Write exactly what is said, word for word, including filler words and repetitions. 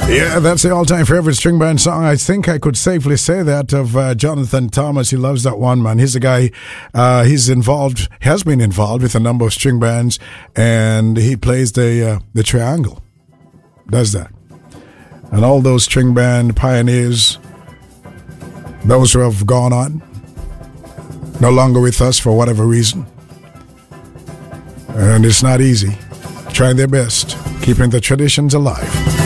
Yeah, that's the all-time favorite string band song. I think I could safely say that of uh, Jonathan Thomas. He loves that one, man. He's a guy, uh, he's involved, has been involved with a number of string bands, and he plays the uh, the triangle. Does that. And all those string band pioneers, those who have gone on, no longer with us for whatever reason. And it's not easy. Trying their best, keeping the traditions alive.